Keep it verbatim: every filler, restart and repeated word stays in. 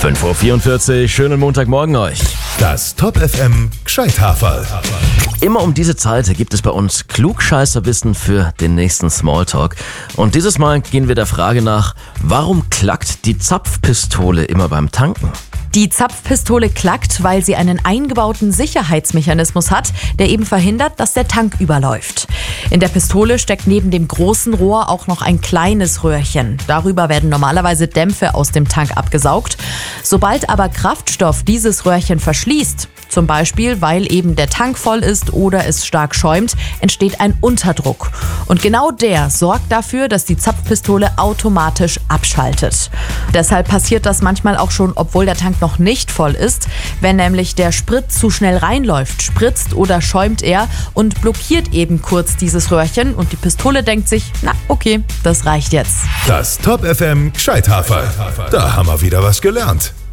fünf Uhr vierundvierzig, schönen Montagmorgen euch. Das Top F M Gscheithaferl. Immer um diese Zeit gibt es bei uns Klugscheißerwissen für den nächsten Smalltalk. Und dieses Mal gehen wir der Frage nach, warum klackt die Zapfpistole immer beim Tanken? Die Zapfpistole klackt, weil sie einen eingebauten Sicherheitsmechanismus hat, der eben verhindert, dass der Tank überläuft. In der Pistole steckt neben dem großen Rohr auch noch ein kleines Röhrchen. Darüber werden normalerweise Dämpfe aus dem Tank abgesaugt. Sobald aber Kraftstoff dieses Röhrchen verschließt, zum Beispiel weil eben der Tank voll ist oder es stark schäumt, entsteht ein Unterdruck. Und genau der sorgt dafür, dass die Zapfpistole automatisch abschaltet. Deshalb passiert das manchmal auch schon, obwohl der Tank noch nicht voll ist. Wenn nämlich der Sprit zu schnell reinläuft, spritzt oder schäumt er und blockiert eben kurz dieses Röhrchen und die Pistole denkt sich, na okay, das reicht jetzt. Das Top F M Gscheithaferl. Da haben wir wieder was gelernt.